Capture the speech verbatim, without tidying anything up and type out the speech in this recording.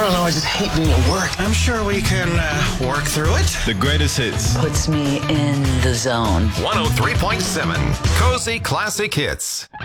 don't know, I just hate being at work. I'm sure we can uh, work through it. The greatest hits. Puts me in the zone. one oh three point seven Cozy Classic Hits.